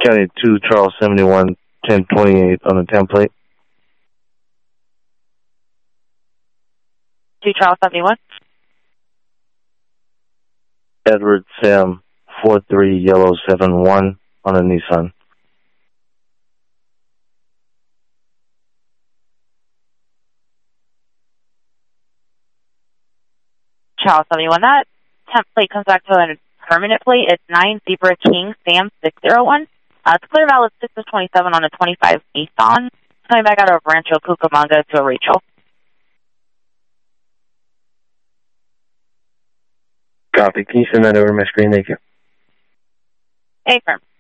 County 2, Charles 71, 1028 on the template. 2 Charles 71. Edward Sam 43 Yellow 71 on a Nissan. Charles 71. That template comes back to a permanent plate. It's 9 Zebra King Sam 601. It's clear valid 6 of 27 on a 25 Nissan. Coming back out of Rancho Cucamonga to a Rachel. Copy. Can you send that over to my screen? Thank you. Affirm.